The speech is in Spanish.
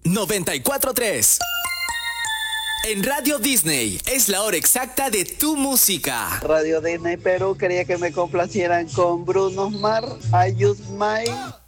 94.3. En Radio Disney es la hora exacta de tu música. Radio Disney Perú quería que me complacieran con Bruno Mars, I Use My